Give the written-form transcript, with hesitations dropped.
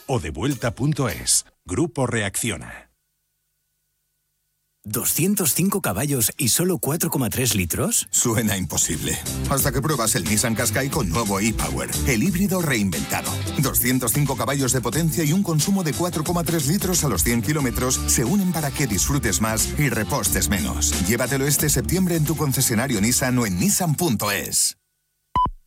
o devuelta.es. Grupo Reacciona. ¿205 caballos y solo 4,3 litros? Suena imposible. Hasta que pruebas el Nissan Qashqai con nuevo e-Power, el híbrido reinventado. 205 caballos de potencia y un consumo de 4,3 litros a los 100 kilómetros se unen para que disfrutes más y repostes menos. Llévatelo este septiembre en tu concesionario Nissan o en nissan.es.